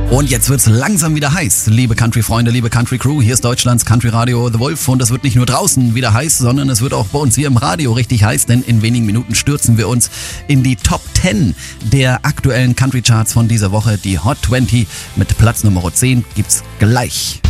Und jetzt wird's langsam wieder heiß, liebe Country-Freunde, liebe Country-Crew. Hier ist Deutschlands Country-Radio The Wolf und es wird nicht nur draußen wieder heiß, sondern es wird auch bei uns hier im Radio richtig heiß, denn in wenigen Minuten stürzen wir uns in die Top 10 der aktuellen Country-Charts von dieser Woche. Die Hot 20 mit Platz Nummer 10 gibt's gleich.